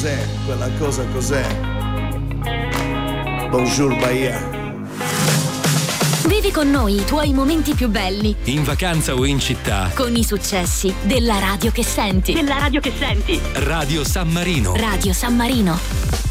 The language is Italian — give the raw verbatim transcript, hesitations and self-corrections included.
cos'è? Quella cosa cos'è? Bonjour Bahia. Vivi con noi i tuoi momenti più belli. In vacanza o in città. Con i successi della radio che senti. Della radio che senti. Radio San Marino. Radio San Marino.